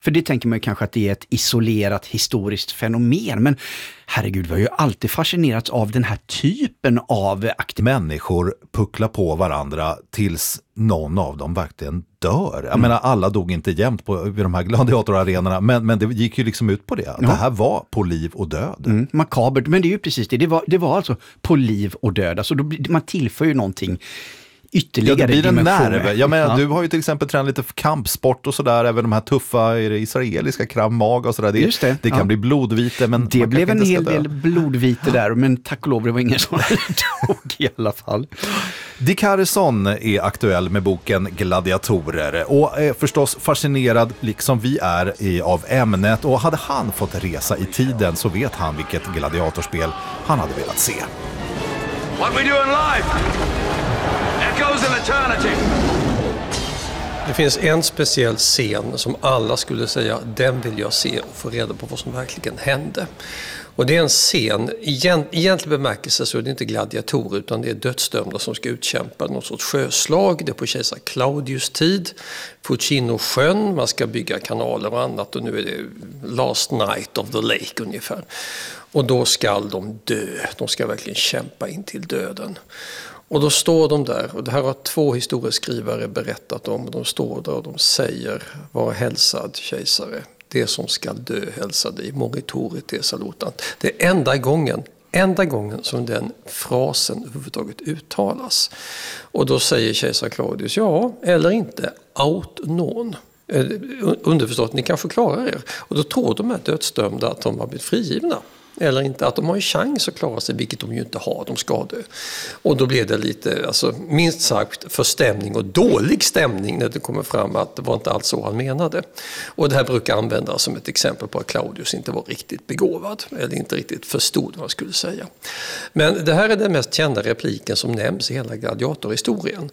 För det tänker man ju kanske att det är ett isolerat historiskt fenomen. Men herregud, vi har ju alltid fascinerats av den här typen av människor pucklar på varandra tills någon av dem verkligen dör. Jag menar, alla dog inte jämt vid de här gladiatorarenorna, men det gick ju liksom ut på det. Det här var på liv och död. Makabert, men det är ju precis det. Det var alltså på liv och död. Alltså man tillför ju någonting ytterligare det blir en dimensioner. nerv. Jag menar, du har ju till exempel tränat lite kampsport och sådär, även de här tuffa israeliska Krav Maga och sådär. Det kan bli blodvite, men det blev en hel del blodvite där, men tack och lov det var ingen som dog i alla fall. Dick Harrison är aktuell med boken Gladiatorer och är förstås fascinerad, liksom vi är, av ämnet. Och hade han fått resa i tiden så vet han vilket gladiatorspel han hade velat se. What we do in life echoes in eternity. Det finns en speciell scen som alla skulle säga, den vill jag se och få reda på vad som verkligen hände. Och det är en scen, i egentlig bemärkelse så är det inte gladiatorer utan det är dödsdömda som ska utkämpa något sorts sjöslag. Det är på kejsar Claudius tid, Fucino-sjön, man ska bygga kanaler och annat och nu är det last night of the lake ungefär. Och då ska de dö, de ska verkligen kämpa in till döden. Och då står de där, och det här har 2 historieskrivare berättat om, de står där och de säger, var hälsad kejsare, det som ska dö hälsa dig, moritur te salutant. Det är enda gången som den frasen överhuvudtaget uttalas. Och då säger kejsar Claudius, ja eller inte, aut non. Underförstått, ni kan förklara er. Och då tror de här dödsdömda att de har blivit frigivna. Eller inte, att de har en chans att klara sig, vilket de ju inte har, de ska dö. Och då blev det lite, alltså, minst sagt förstämning och dålig stämning när det kommer fram att det var inte alls så han menade. Och det här brukar användas som ett exempel på att Claudius inte var riktigt begåvad, eller inte riktigt förstod vad man skulle säga. Men det här är den mest kända repliken som nämns i hela gladiatorhistorien.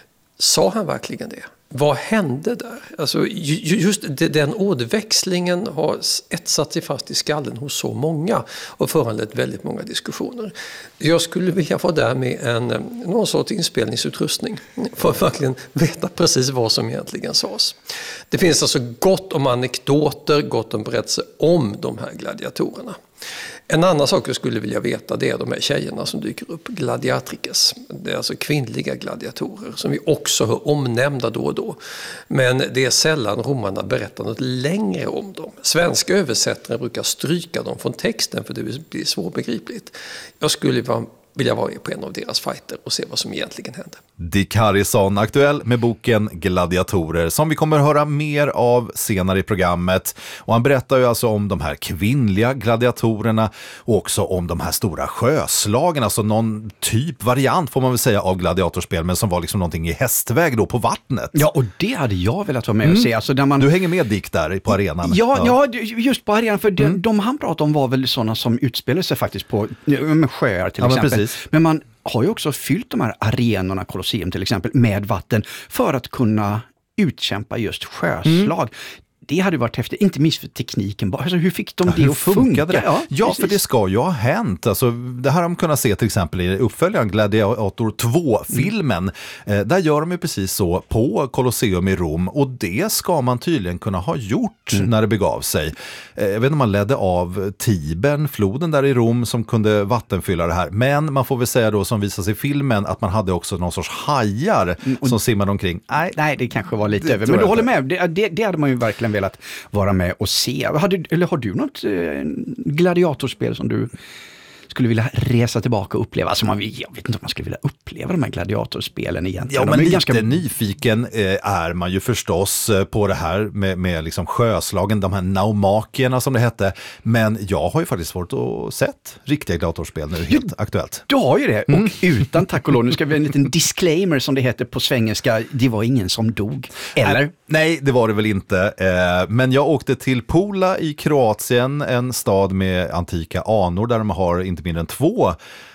Sa han verkligen det? Vad hände där? Alltså, just den ordväxlingen har etsat sig fast i skallen hos så många och föranlett väldigt många diskussioner. Jag skulle vilja vara där med någon sorts inspelningsutrustning för att verkligen veta precis vad som egentligen sades. Det finns alltså gott om anekdoter, gott om berättelser om de här gladiatorerna. En annan sak jag skulle vilja veta, det är de här tjejerna som dyker upp, gladiatrikes. Det är alltså kvinnliga gladiatorer som vi också hör omnämnda då och då. Men det är sällan romarna berättar något längre om dem. Svenska översättare brukar stryka dem från texten för det blir svårbegripligt. Jag skulle vilja vara med på en av deras fighter och se vad som egentligen hände. Dick Harrison, aktuell med boken Gladiatorer, som vi kommer höra mer av senare i programmet. Och han berättar ju alltså om de här kvinnliga gladiatorerna och också om de här stora sjöslagen, alltså någon variant får man väl säga av gladiatorspel, men som var liksom någonting i hästväg då på vattnet. Ja, och det hade jag velat vara med och se. Alltså där Du hänger med Dick där på arenan. Ja, just på arenan, för de han pratade om var väl sådana som utspelar sig faktiskt på sjöar till exempel. Men man har ju också fyllt de här arenorna, Colosseum till exempel, med vatten för att kunna utkämpa just sjöslag. Det hade varit häftigt, inte minst för tekniken. Alltså, hur fick de det att funka? Ja, för det ska ju ha hänt. Alltså, det här har de kunnat se till exempel i uppföljaren Gladiator 2-filmen. Där gör de ju precis så på Colosseum i Rom. Och det ska man tydligen kunna ha gjort när det begav sig. Jag vet inte om man ledde av Tibern, floden där i Rom, som kunde vattenfylla det här. Men man får väl säga då, som visas i filmen, att man hade också någon sorts hajar som simmade omkring. Nej, det kanske var lite över. Men du håller med, det hade man ju verkligen velat vara med och se. Har du något gladiatorspel som du skulle vilja resa tillbaka och uppleva? Alltså jag vet inte om man skulle vilja uppleva de här gladiatorspelen egentligen. Ja, men lite nyfiken är man ju förstås på det här med liksom sjöslagen, de här naumakierna som det hette. Men jag har ju faktiskt varit och sett riktiga gladiatorspel nu, helt aktuellt. Du har ju det, och utan tack och lov. Nu ska vi ha en liten disclaimer som det heter på svengelska. Det var ingen som dog, eller? Nej, det var det väl inte. Men jag åkte till Pula i Kroatien, en stad med antika anor där de har inte mindre än 2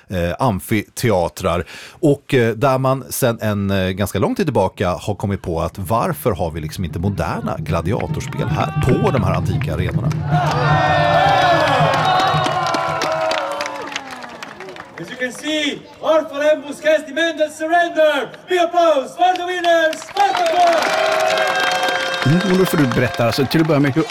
amfiteatrar, och där man sedan en ganska lång tid tillbaka har kommit på att varför har vi liksom inte moderna gladiatorspel här på de här antika arenorna? As you can see, Orphalembus has demanded surrender. Be opposed for the winners, Spartacus! Och då får du berätta, alltså, till att börja med, hur